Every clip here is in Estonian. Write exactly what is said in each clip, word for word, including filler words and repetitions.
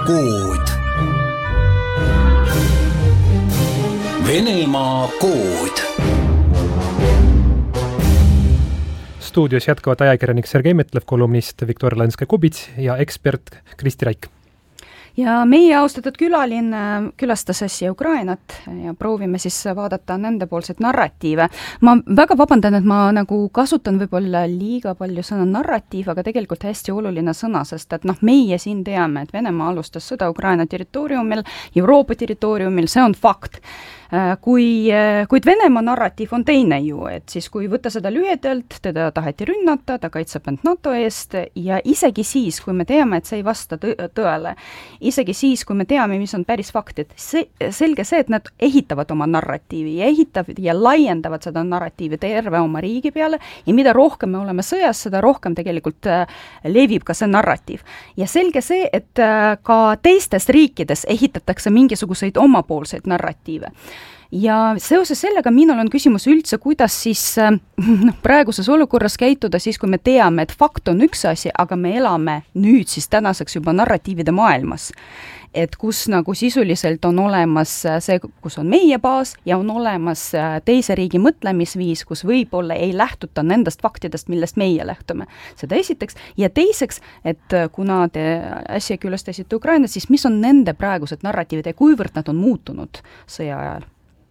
kood. Venemaa kood. Stuudios jätkavad ajakirjanik Sergei Metlev, kolumnist Viktoria Lanske-Kubits ja ekspert Kristi Raik. Ja meie austatud külalin külastas äsja Ukrainat ja proovime siis vaadata nendepoolseid narratiive. Ma väga vabandan, et ma nagu kasutan võib-olla liiga palju sõna narratiiv, aga tegelikult hästi oluline sõna, sest et noh, meie siin teame, et Venemaa alustas sõda Ukraina territooriumil, Euroopa territooriumil, see on fakt. Kui, kuid Venemaa narratiiv on teine ju, et siis kui võtta seda lühedalt, teda taheti rünnata, ta kaitseb end NATO eest ja isegi siis, kui me teame, et see ei vasta tõele, isegi siis, kui me teame, mis on päris faktid, see, selge see, et nad ehitavad oma narratiivi ja ehitavad ja laiendavad seda narratiivi terve oma riigi peale ja mida rohkem me oleme sõjas, seda rohkem tegelikult levib ka see narratiiv. Ja selge see, et ka teistes riikides ehitatakse mingisuguseid omapoolseid narratiive. Ja seoses sellega minul on küsimus üldse, kuidas siis no, praeguses olukorras käituda siis, kui me teame, et fakt on üks asi, aga me elame nüüd siis tänaseks juba narratiivide maailmas. Et kus nagu sisuliselt on olemas see, kus on meie baas ja on olemas teise riigi mõtlemisviis, kus võib-olla ei lähtuta nendest faktidest, millest meie lähtume. Seda esiteks. Ja teiseks, et kuna te äsja külastasite Ukraina, siis mis on nende praegused narratiivid ja kuivõrd nad on muutunud sõja ajal?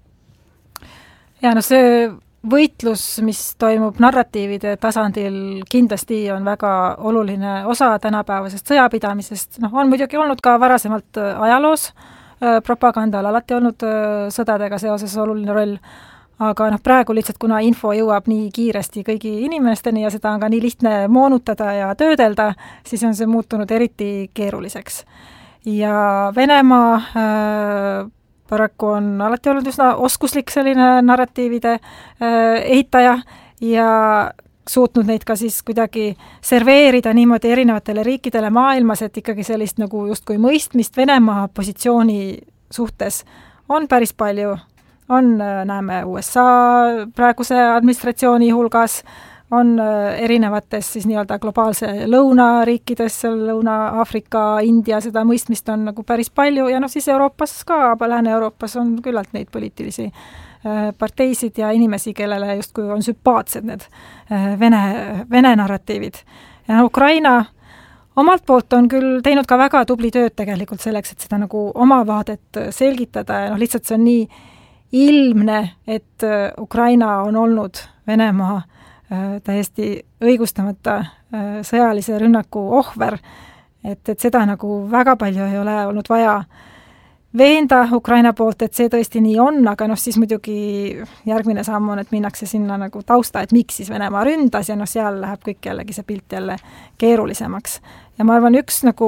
Ja no see võitlus, mis toimub narratiivide tasandil, kindlasti on väga oluline osa tänapäevasest sõjapidamisest. No, on muidugi olnud ka varasemalt ajaloos, propagandal alati olnud sõdadega seoses oluline roll, aga noh, praegu lihtsalt, kuna info jõuab nii kiiresti kõigi inimesteni ja seda on ka nii lihtne moonutada ja töödelda, siis on see muutunud eriti keeruliseks. Ja Venemaa äh, paraku on alati olnud üsna oskuslik selline narratiivide äh, ehitaja ja suutnud neid ka siis kuidagi serveerida niimoodi erinevatele riikidele maailmas, et ikkagi sellist nagu justkui mõistmist Venemaa positsiooni suhtes on päris palju. On, näeme U S A praeguse administratsiooni hulgas, on erinevates siis nii-öelda globaalse lõunariikides, Lõuna-Aafrika, India, seda mõistmist on nagu päris palju ja noh, siis Euroopas ka, Lääne-Euroopas on küllalt neid poliitilisi parteisid ja inimesi, kellele justkui on sümpaatsed need Vene, Vene narratiivid. Ja Ukraina omalt poolt on küll teinud ka väga tubli tööd tegelikult selleks, et seda nagu oma vaadet selgitada ja noh, lihtsalt see on nii ilmne, et Ukraina on olnud Venemaa täiesti õigustamata sõjalise rünnaku ohver, et, et seda nagu väga palju ei ole olnud vaja veenda Ukraina poolt, et see tõesti nii on, aga noh, siis muidugi järgmine samm on, et minnakse sinna nagu tausta, et miks siis Venemaa ründas ja noh, seal läheb kõik jällegi see pilt jälle keerulisemaks. Ja ma arvan, üks nagu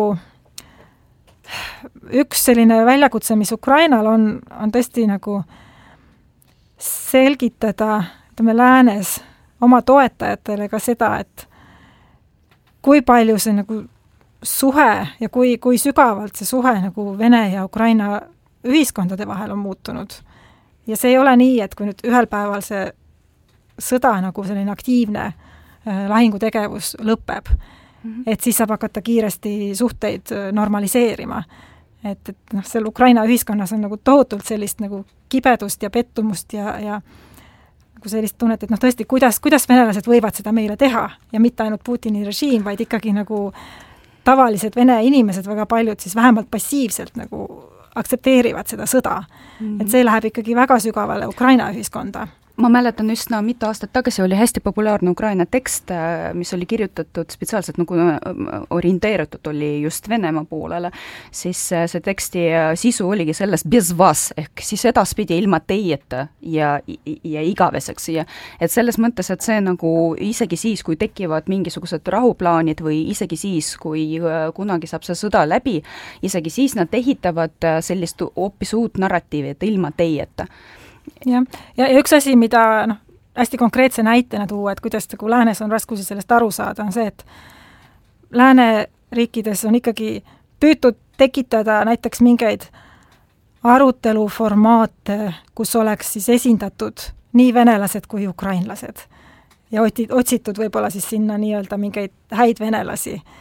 üks selline väljakutse, mis Ukrainal on, on tõesti nagu selgitada, ütleme läänes oma toetajatele ka seda, et kui palju see nagu suhe ja kui, kui sügavalt see suhe nagu Vene ja Ukraina ühiskondade vahel on muutunud. Ja see ei ole nii, et kui nüüd ühel päeval see sõda nagu selline aktiivne äh, lahingutegevus lõpeb, mm-hmm. et siis saab hakata kiiresti suhteid normaliseerima. Et, et noh, seal Ukraina ühiskonnas on nagu tohutult sellist nagu kibedust ja pettumust ja, ja sellist tunnet, et noh tõesti, kuidas, kuidas venelased võivad seda meile teha ja mitte ainult Putini režiim, vaid ikkagi nagu tavalised vene inimesed väga paljud siis vähemalt passiivselt nagu aktsepteerivad seda sõda. Mm-hmm. Et see läheb ikkagi väga sügavale Ukraina ühiskonda. Ma mäletan üsna mitu aastat tagasi oli hästi populaarne Ukraina tekst, mis oli kirjutatud spetsiaalselt nagu orienteeritud oli just Venemaa poolele, siis see teksti sisu oligi selles bez vas, ehk siis edaspidi ilma teieta ja, ja igaveseks. Ja, et selles mõttes, et see nagu isegi siis, kui tekivad mingisugused rahuplaanid või isegi siis, kui kunagi saab see sõda läbi, isegi siis nad ehitavad sellist hoopis uut narratiivi, et ilma teieta. Ja, ja, ja üks asi, mida noh, hästi konkreetse näitena tuua, et kuidas nagu läänes on raskusi sellest aru saada, on see, et lääne riikides on ikkagi püütud tekitada näiteks mingeid aruteluformaate, kus oleks siis esindatud nii venelased kui ukrainlased. Ja otsitud võib-olla siis sinna nii-öelda mingeid häid venelasi.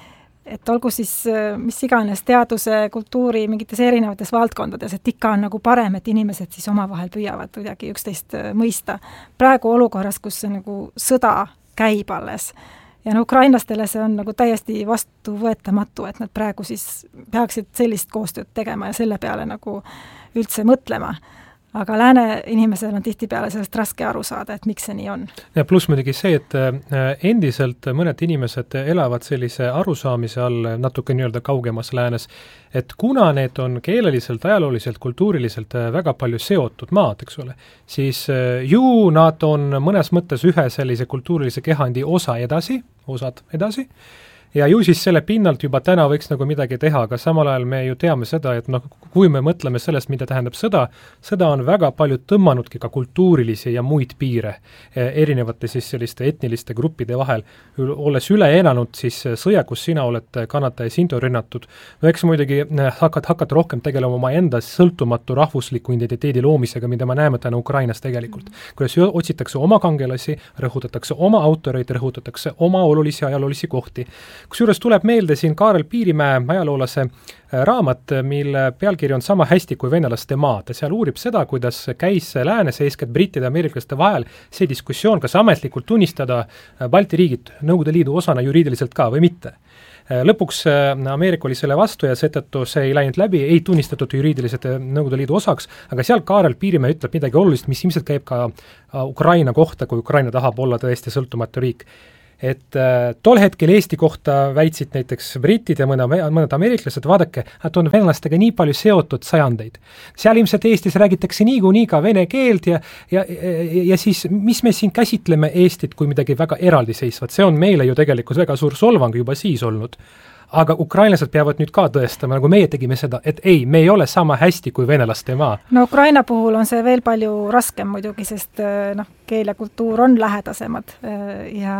et olgu siis mis iganes teaduse, kultuuri mingites erinevates valdkondades, et ikka on nagu parem, et inimesed siis omavahel püüavad kuidagi üksteist mõista. Praegu olukorras, kus see nagu sõda käib alles ja no ukrainlastele see on nagu täiesti vastuvõetamatu, et nad praegu siis peaksid sellist koostööd tegema ja selle peale nagu üldse mõtlema. Aga lääne inimesel on tihtipeale sellest raske aru saada, et miks see nii on. Ja pluss muidugi see, et endiselt mõned inimesed elavad sellise arusaamise all natuke nii-öelda kaugemas läänes, et kuna need on keeleliselt, ajalooliselt, kultuuriliselt väga palju seotud maad, eks ole, siis ju nad on mõnes mõttes ühe sellise kultuurilise kehandi osa edasi, osad edasi, ja ju siis selle pinnalt juba täna võiks nagu midagi teha, aga samal ajal me ju teame seda, et noh, kui me mõtleme sellest, mida tähendab sõda, sõda on väga palju tõmmanudki ka kultuurilisi ja muid piire erinevate siis selliste etniliste gruppide vahel. Olles üle enanud siis sõja, kus sina oled kannataja Sinto rünnatud, no eks muidugi hakkad, hakkad rohkem tegelema oma enda sõltumatu rahvusliku identiteedi loomisega, mida me näeme täna Ukrainas tegelikult. Kuidas otsitakse oma kangelasi, rõhutatakse oma autoreid, rõhutatakse oma olulisi ajaloolisi kohti. Kusjuures tuleb meelde siin Kaarel Piirimäe ajaloolase raamat, mille pealkiri on Sama hästi kui venelaste maad. Seal uurib seda, kuidas käis läänes, eeskätt brittide ja ameeriklaste vahel see diskussioon, kas ametlikult tunnistada Balti riigid Nõukogude Liidu osana juriidiliselt ka või mitte. Lõpuks Ameerika oli selle vastu ja seetõttu see ei läinud läbi, ei tunnistatud juriidiliselt Nõukogude Liidu osaks, aga seal Kaarel Piirimäe ütleb midagi olulist, mis ilmselt käib ka Ukraina kohta, kui Ukraina tahab olla tõesti sõltumatu riik. Et äh, tol hetkel Eesti kohta väitsid näiteks britid ja mõned, mõned ameeriklased, vaadake, et on venelastega nii palju seotud sajandeid. Seal ilmselt Eestis räägitakse niikuinii ka vene keelt ja, ja, ja, ja siis mis me siin käsitleme Eestit kui midagi väga eraldiseisvat, see on meile ju tegelikult väga suur solvang juba siis olnud. Aga ukrainlased peavad nüüd ka tõestama, nagu meie tegime seda, et ei, me ei ole sama hästi kui venelaste maa. No Ukraina puhul on see veel palju raskem muidugi, sest noh, keel ja kultuur on lähedasemad ja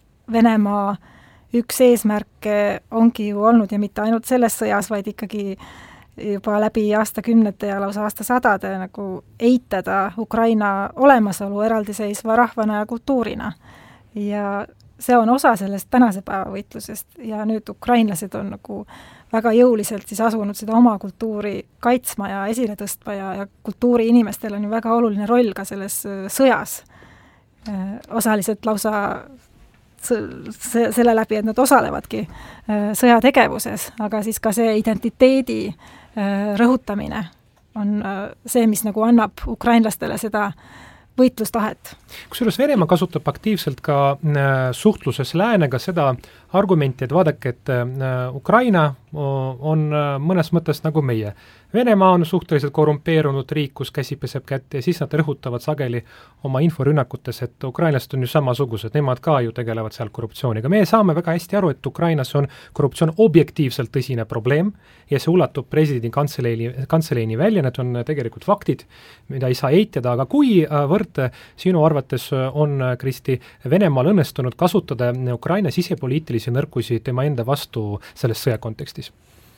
Venemaa üks eesmärke ongi ju olnud ja mitte ainult selles sõjas, vaid ikkagi juba läbi aastakümnete ja lausa aastasadade nagu eitada Ukraina olemasolu eraldiseisva rahvana ja kultuurina. Ja see on osa sellest tänase päeva võitlusest ja nüüd ukrainlased on nagu väga jõuliselt siis asunud seda oma kultuuri kaitsma ja esile tõstma ja, ja kultuuri inimestel on ju väga oluline roll ka selles sõjas. Osaliselt lausa selle läbi, et nad osalevadki sõjategevuses, aga siis ka see identiteedi rõhutamine on see, mis nagu annab ukrainlastele seda võitlustahet. Kusjuures Venemaa kasutab aktiivselt ka suhtluses läänega seda argumenti, et vaadake, et Ukraina on mõnes mõttes nagu meie. Venemaa on suhteliselt korrumpeerunud riik, kus käsi peseb kätte ja siis nad rõhutavad sageli oma inforünnakutes, et ukrainlased on ju samasugused, nemad ka ju tegelevad seal korruptsiooniga. Me saame väga hästi aru, et Ukrainas on korruptsioon objektiivselt tõsine probleem ja see ulatub presidendi kantseleini, kantseleini välja, need on tegelikult faktid, mida ei saa eitada, aga kui võrd sinu arvates on, Kristi, Venemaal õnnestunud kasutada Ukraina sisepoliitilisi nõrkusi tema enda vastu selles sõja kontekstis?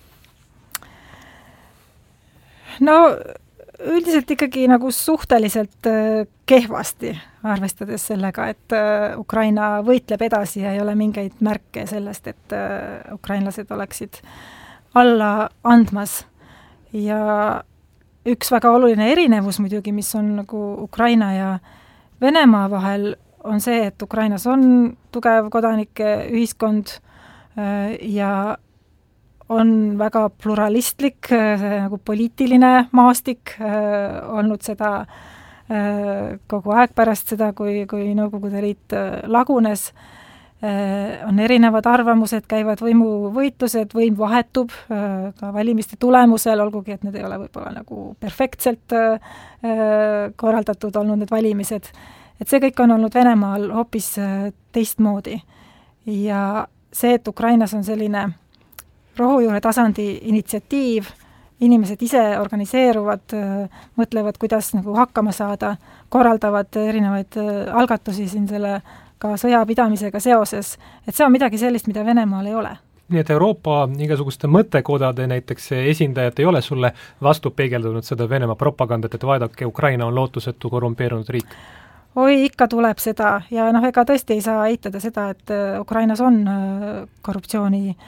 No üldiselt ikkagi nagu suhteliselt kehvasti, arvestades sellega, et Ukraina võitleb edasi ja ei ole mingeid märke sellest, et ukrainlased oleksid alla andmas. Ja üks väga oluline erinevus muidugi, mis on nagu Ukraina ja Venemaa vahel, on see, et Ukrainas on tugev kodanike ühiskond ja on väga pluralistlik, nagu poliitiline maastik äh, olnud seda äh, kogu aeg pärast seda, kui, kui Nõukogude Liit äh, lagunes. Äh, on erinevad arvamused, käivad võimuvõitlused, võim vahetub äh, ka valimiste tulemusel, olgugi, et need ei ole võib-olla nagu perfektselt äh, korraldatud olnud need valimised. Et see kõik on olnud Venemaal hoopis äh, teistmoodi. Ja see, et Ukrainas on selline rohujuure tasandi initsiatiiv, inimesed ise organiseeruvad, mõtlevad, kuidas nagu hakkama saada, korraldavad erinevaid algatusi siin selle ka sõjapidamisega seoses, et see on midagi sellist, mida Venemaal ei ole. Nii et Euroopa igasuguste mõttekodade näiteks esindajad ei ole sulle vastu peegeldunud seda Venemaa propagandat, et vaadake, Ukraina on lootusetu korrumpeerunud riik? Oi, ikka tuleb seda ja noh, ega tõesti ei saa eitada seda, et Ukrainas on korruptsiooni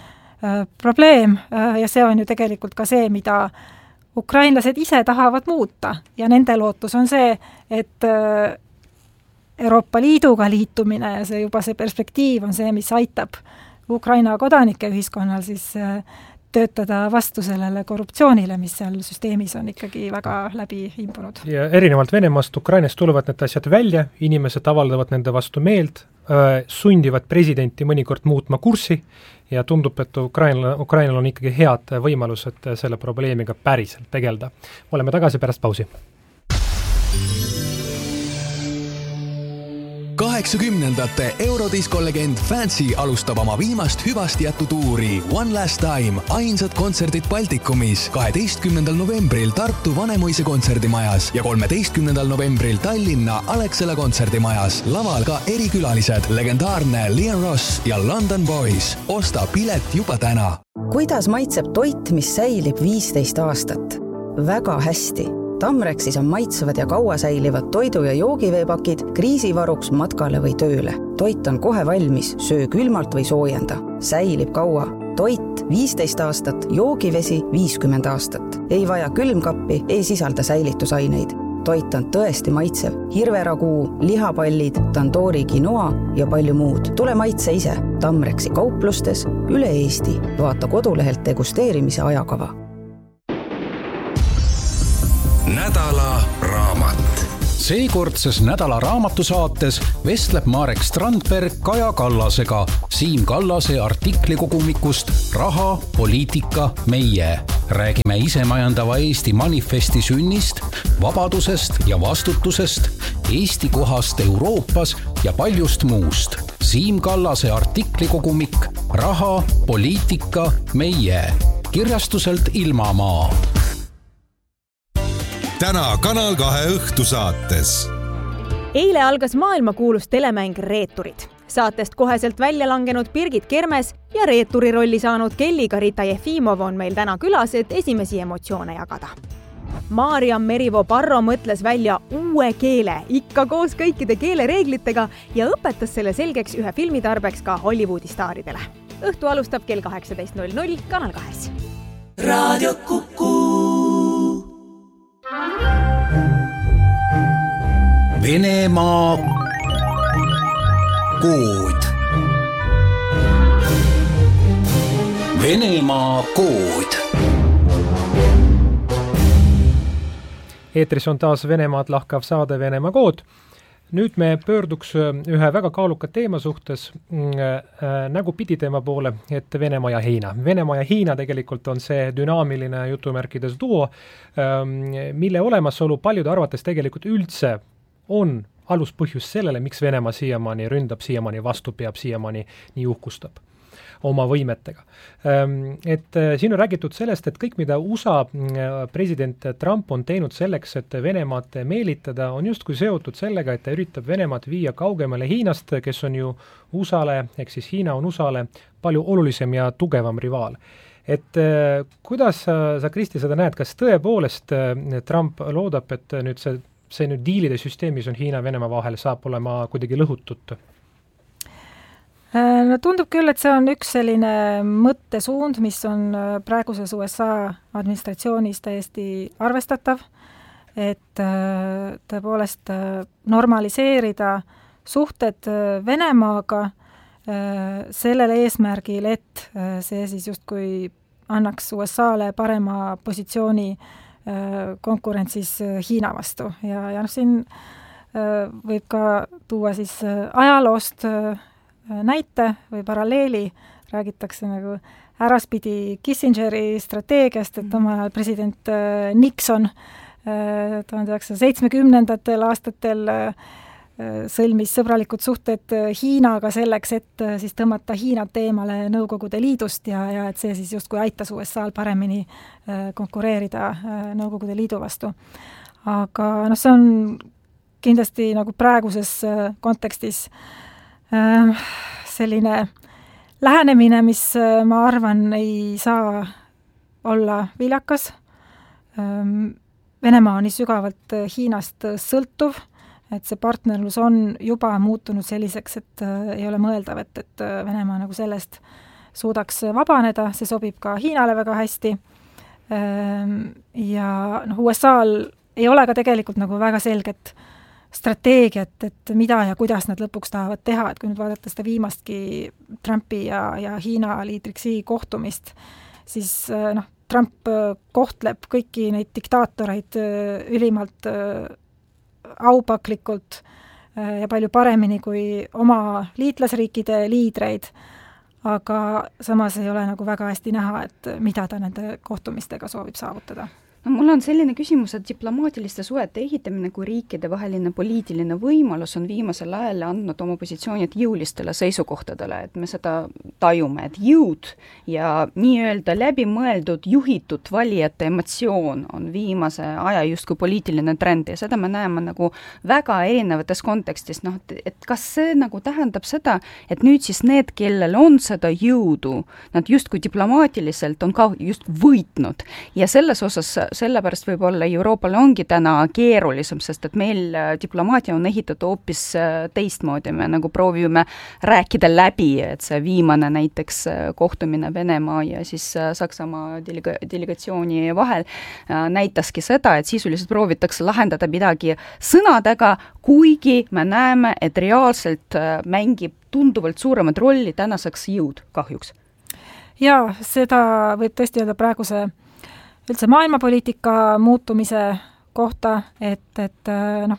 probleem ja see on ju tegelikult ka see, mida ukrainlased ise tahavad muuta ja nende lootus on see, et Euroopa Liiduga liitumine ja see juba see perspektiiv on see, mis aitab Ukraina kodanike ühiskonnal siis töötada vastu sellele korruptsioonile, mis seal süsteemis on ikkagi väga läbi imbunud. Ja erinevalt Venemaast Ukrainast tulevad need asjad välja, inimesed avaldavad nende vastu meelt, sundivad presidenti mõnikord muutma kurssi ja tundub, et Ukrainal, Ukrainal on ikkagi head võimalused selle probleemiga päriselt tegelda. Oleme tagasi pärast pausi. kaheksakümnendate eurodiskolegend Fancy alustab oma viimast hüvast jätutuuri One Last Time, ainsad kontserdid Baltikumis kaheteistkümnendal novembril Tartu Vanemuise kontserdimajas ja kolmeteistkümnendal novembril Tallinna Alexela kontserdimajas. Laval ka erikülalised, legendaarne Liam Ross ja London Boys. Osta pilet juba täna. Kuidas maitseb toit, mis säilib viisteist aastat? Väga hästi. Tamrexis on maitsevad ja kaua säilivad toidu- ja joogiveepakid kriisivaruks matkale või tööle. Toit on kohe valmis, söö külmalt või soojenda. Säilib kaua. Toit viisteist aastat, joogivesi viiskümmend aastat. Ei vaja külmkappi, ei sisalda säilitusaineid. Toit on tõesti maitsev. Hirveraguu, lihapallid, tandoori quinoa ja palju muud. Tule maitse ise. Tamrexi kauplustes üle Eesti. Vaata kodulehelt degusteerimise ajakava. Nädala raamat. Seekordses nädala raamatusaates vestleb Marek Strandberg Kaja Kallasega Siim Kallase artiklikogumikust Raha, poliitika, meie. Räägime isemajandava Eesti manifesti sünnist, vabadusest ja vastutusest, Eesti kohast Euroopas ja paljust muust. Siim Kallase artiklikogumik Raha, poliitika, meie. Kirjastuselt Ilmamaa. Täna Kanal kahe õhtusaates. Eile algas maailmakuulus telemäng Reeturid. Saatest koheselt välja langenud Birgit Kermes ja reeturi rolli saanud Kelly-Karita Jefimov on meil täna külas, et esimesi emotsioone jagada. Maarja Merivo-Parro mõtles välja uue keele, ikka koos kõikide keelereeglitega ja õpetas selle selgeks ühe filmi tarbeks ka Hollywoodi staaridele. Õhtu alustab kell kaheksateist null null Kanal kahes. Raadio Kuku. Venemaa kood. Venemaa kood. Eetris on taas Venemaad lahkav saade Venemaa kood. Nüüd me pöörduks ühe väga kaaluka teema suhtes äh, nägupidi teema poole, et Venemaa ja Hiina. Venemaa ja Hiina tegelikult on see dünaamiline jutumärkides duo, äh, mille olemasolu paljude arvates tegelikult üldse on aluspõhjus sellele, miks Venemaa siiamaani ründab, siiamaani vastu peab, siiamaani nii uhkustab oma võimetega. Et siin on räägitud sellest, et kõik, mida U S A president Trump on teinud selleks, et Venemaad meelitada, on justkui seotud sellega, et ta üritab Venemaad viia kaugemale Hiinast, kes on ju U S A-le, ehk siis Hiina on U S A-le palju olulisem ja tugevam rivaal. Et kuidas sa, Kristi, seda näed, kas tõepoolest Trump loodab, et nüüd see see nüüd diilide süsteemis on Hiina ja Venemaa vahel saab olema kuidagi lõhutud? No tundub küll, et see on üks selline mõttesuund, mis on praeguses U S A administratsioonis täiesti arvestatav, et tõepoolest normaliseerida suhted Venemaaga sellel eesmärgil, et see siis justkui annaks U S A-le parema positsiooni konkurentsis Hiina vastu ja, ja noh, siin võib ka tuua siis ajaloost näite või paralleeli, räägitakse nagu äraspidi Kissingeri strateegiast, et omal president Nixon tuhande üheksasaja seitsmekümnendatel aastatel sõlmis sõbralikud suhted Hiinaga selleks, et siis tõmmata Hiinat eemale Nõukogude Liidust ja, ja et see siis justkui aitas U S A-l paremini konkureerida Nõukogude Liidu vastu. Aga noh, see on kindlasti nagu praeguses kontekstis selline lähenemine, mis ma arvan ei saa olla viljakas. Venemaa on nii sügavalt Hiinast sõltuv, et see partnerlus on juba muutunud selliseks, et äh, ei ole mõeldav, et, et Venemaa nagu sellest suudaks vabaneda, see sobib ka Hiinale väga hästi. Ja noh, U S A-l ei ole ka tegelikult nagu väga selget strateegiat, et mida ja kuidas nad lõpuks tahavad teha, et kui nüüd vaadata seda viimastki Trumpi ja, ja Hiina liidriksi kohtumist, siis noh, Trump kohtleb kõiki neid diktaatoreid ülimalt aupaklikult ja palju paremini kui oma liitlasriikide liidreid, aga samas ei ole nagu väga hästi näha, et mida ta nende kohtumistega soovib saavutada. No, mul on selline küsimus, et diplomaatiliste suhete ehitamine kui riikide vaheline poliitiline võimalus on viimasel ajal andnud oma positsioonid jõulistele seisukohtadele, et me seda tajume, et jõud ja nii-öelda läbimõeldud juhitud valijate emotsioon on viimase aja justkui poliitiline trend ja seda me näeme nagu väga erinevates kontekstis, noh, et kas see nagu tähendab seda, et nüüd siis need, kellel on seda jõudu, nad justkui diplomaatiliselt on ka just võitnud ja selles osas sellepärast võib-olla Euroopale ongi täna keerulisem, sest et meil diplomaatia on ehitatud hoopis teistmoodi, me nagu proovime rääkida läbi, et see viimane näiteks kohtumine Venemaa ja siis Saksamaa delega- delegatsiooni vahel näitaski seda, et sisuliselt proovitakse lahendada midagi sõnadega, kuigi me näeme, et reaalselt mängib tunduvalt suuremat rolli tänaseks jõud kahjuks. Jaa, seda võib tõesti öelda praeguse üldse maailmapoliitika muutumise kohta, et, et noh,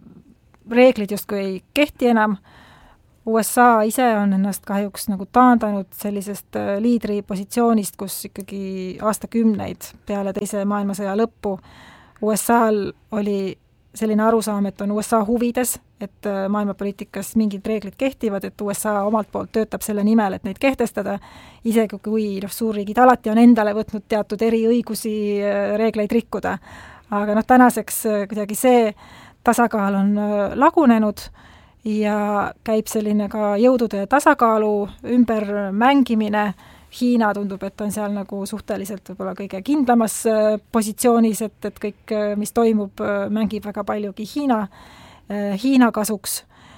reeglid justkui ei kehti enam. U S A ise on ennast kahjuks nagu taandanud sellisest liidri positsioonist, kus ikkagi aastakümneid peale teise maailmasõja lõppu U S A-l oli selline arusaam, et on U S A huvides, et maailmapoliitikas mingid reeglid kehtivad, et U S A omalt poolt töötab selle nimel, et neid kehtestada, isegi kui noh, suurriigid alati on endale võtnud teatud eriõigusi reegleid rikkuda. Aga noh, tänaseks kuidagi see tasakaal on lagunenud ja käib selline ka jõudude tasakaalu ümber mängimine. Hiina tundub, et on seal nagu suhteliselt võib-olla kõige kindlamas positsioonis, et, et kõik, mis toimub, mängib väga paljugi Hiina, Hiina kasuks.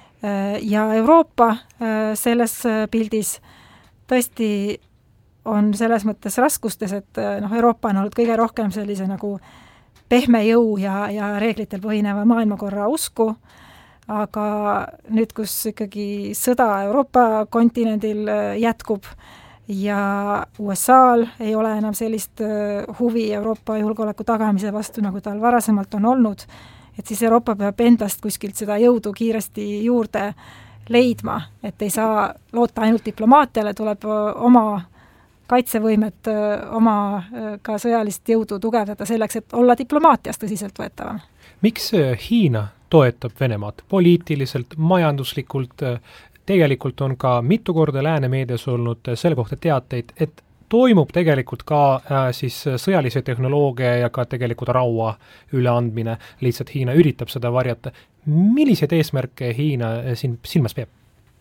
Ja Euroopa selles pildis tõesti on selles mõttes raskustes, et noh, Euroopa on olnud kõige rohkem sellise nagu pehme jõu ja, ja reeglitel põhineva maailmakorra usku, aga nüüd, kus ikkagi sõda Euroopa kontinendil jätkub, ja U S A-l ei ole enam sellist huvi Euroopa julgeoleku tagamise vastu, nagu tal varasemalt on olnud, et siis Euroopa peab endast kuskilt seda jõudu kiiresti juurde leidma, et ei saa loota ainult diplomaatiale, tuleb oma kaitsevõimet, oma ka sõjalist jõudu tugevdada selleks, et olla diplomaatias tõsiselt võetavam. Miks Hiina toetab Venemaad poliitiliselt, majanduslikult? Tegelikult on ka mitu korda läänemeedias olnud selle kohta teateid, et toimub tegelikult ka äh, siis sõjalise tehnoloogia ja ka tegelikult raua üleandmine, lihtsalt Hiina üritab seda varjata. Milliseid eesmärke Hiina siin silmas peab?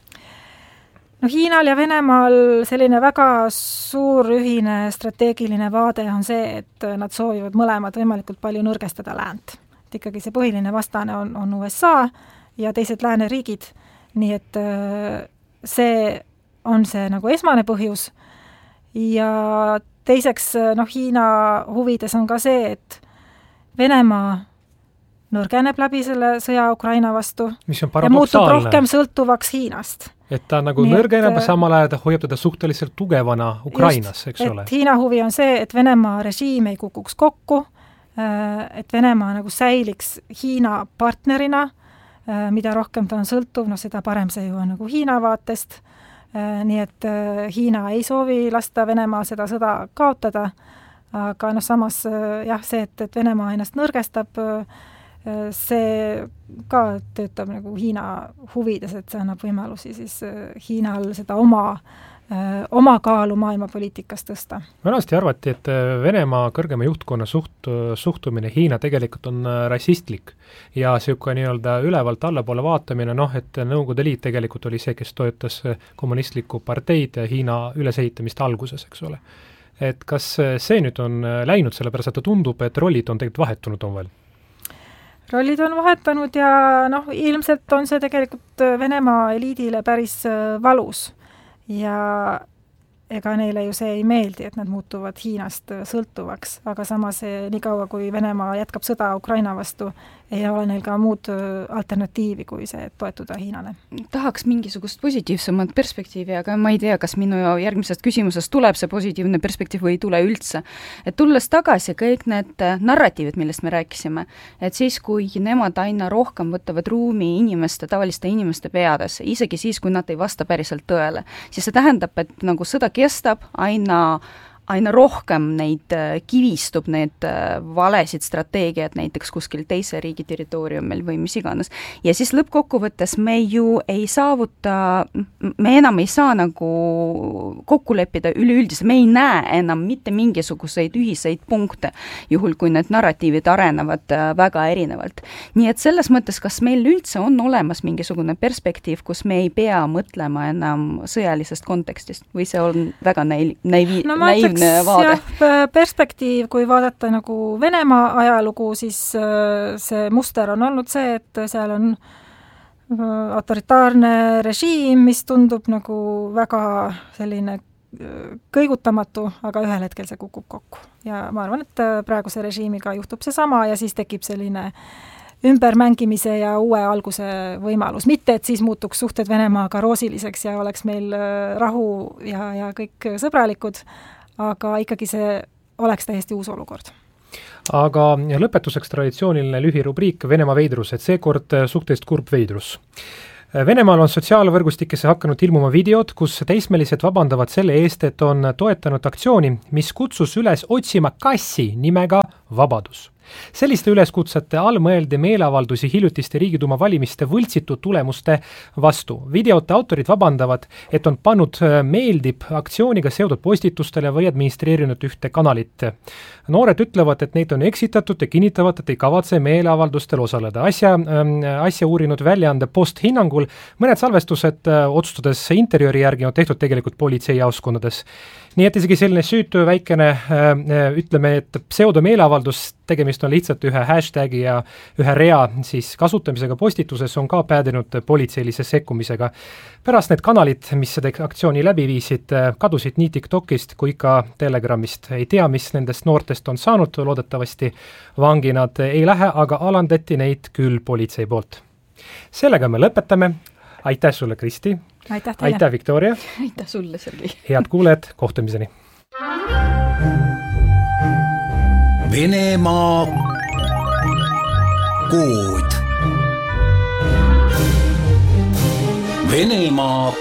No Hiinal ja Venemaal selline väga suur ühine strateegiline vaade on see, et nad soovivad mõlemad võimalikult palju nõrgestada läänt. Et ikkagi see põhiline vastane on, on U S A ja teised lääneriigid. Nii et see on see nagu esmane põhjus ja teiseks noh, Hiina huvides on ka see, et Venemaa nõrgeneb läbi selle sõja Ukraina vastu ja muutub rohkem sõltuvaks Hiinast. Et ta nagu Nii nõrgeneb ja samal ajal ta hoiab teda suhteliselt tugevana Ukrainas, eks ole. Et Hiina huvi on see, et Venemaa režiim ei kukuks kokku, et Venemaa nagu säiliks Hiina partnerina, mida rohkem ta on sõltuv, no seda parem see ju on nagu Hiina vaatest, nii et Hiina ei soovi lasta Venemaa seda sõda kaotada, aga noh, samas jah, see, et, et Venemaa ennast nõrgestab, see ka töötab nagu Hiina huvides, et see annab võimalusi siis Hiinal seda oma oma kaalu maailmapoliitikas tõsta. Vanasti arvati, et Venemaa kõrgema juhtkonna suht, suhtumine Hiina tegelikult on rassistlik ja siuke nii-öelda ülevalt allapoole vaatamine, noh, et Nõukogude Liit tegelikult oli see, kes toetas kommunistlikku parteid ja Hiina ülesehitamist alguses, eks ole. Et kas see nüüd on läinud, sellepärast et ta tundub, et rollid on tegelikult vahetunud on veel? Rollid on vahetanud ja noh, ilmselt on see tegelikult Venemaa eliidile päris valus. Ja ega neile ju see ei meeldi, et nad muutuvad Hiinast sõltuvaks, aga samas nii kaua, kui Venemaa jätkab sõda Ukraina vastu, ei ole neil ka muud alternatiivi, kui see toetuda Hiinale. Tahaks mingisugust positiivsemat perspektiivi, aga ma ei tea, kas minu järgmisest küsimusest tuleb see positiivne perspektiiv või ei tule üldse. Et tulles tagasi kõik need narratiivid, millest me rääkisime, et siis, kui nemad aina rohkem võtavad ruumi inimeste, tavaliste inimeste peades, isegi siis, kui nad ei vasta päriselt tõele, siis see tähendab, et nagu sõda kestab, aina aina rohkem neid kivistub, need valesid strateegiad näiteks kuskil teise riigi territooriumil või mis iganes. Ja siis lõppkokkuvõttes me ju ei saavuta, me enam ei saa nagu kokku leppida üleüldise, me ei näe enam mitte mingisuguseid ühiseid punkte, juhul kui need narratiivid arenevad väga erinevalt. Nii et selles mõttes, kas meil üldse on olemas mingisugune perspektiiv, kus me ei pea mõtlema enam sõjalisest kontekstist või see on väga naiv, naiv, no, naiivne vaade? Jah, perspektiiv, kui vaadata nagu Venemaa ajalugu, siis see muster on olnud see, et seal on autoritaarne režiim, mis tundub nagu väga selline kõigutamatu, aga ühel hetkel see kukub kokku. Ja ma arvan, et praeguse režiimiga juhtub see sama ja siis tekib selline ümbermängimise ja uue alguse võimalus. Mitte, et siis muutuks suhted Venemaaga roosiliseks ja oleks meil rahu ja, ja kõik sõbralikud, aga ikkagi see oleks täiesti uus olukord. Aga lõpetuseks traditsiooniline lühirubriik Venemaa veidrus, et seekord suhteliselt kurb veidrus. Venemaal on sotsiaalvõrgustikesse hakanud ilmuma videod, kus teismelised vabandavad selle eest, et on toetanud aktsiooni, mis kutsus üles otsima kassi nimega Vabadus. Selliste üleskutsete all mõeldi meeleavaldusi hiljutiste Riigiduuma valimiste võltsitud tulemuste vastu. Videote autorid vabandavad, et on pannud meeldib aktsiooniga seotud postitustele või administreerinud ühte kanalit. Noored ütlevad, et neid on eksitatud ja kinnitavad, et ei kavatse meeleavaldustel osaleda. Asja, asja uurinud väljaande Post hinnangul mõned salvestused otsustades interjööri järgi on tehtud tegelikult politseijaoskondades. Nii et isegi selline süütu väikene, ütleme, et pseudomeeleavaldus, tegemist on lihtsalt ühe hashtagi ja ühe rea siis kasutamisega postituses on ka päädinud politseilise sekkumisega. Pärast need kanalid, mis seda aktsiooni läbi viisid, kadusid nii TikTokist kui ka Telegramist. Ei tea, mis nendest noortest on saanud, loodetavasti vangi nad ei lähe, aga alandati neid küll politsei poolt. Sellega me lõpetame. Aitäh sulle, Kristi! Aitäh teile! Aitäh, Viktoria! Aitäh sulle, Sergei! Head kuulejad, kohtumiseni! Venemaa kood. Venemaa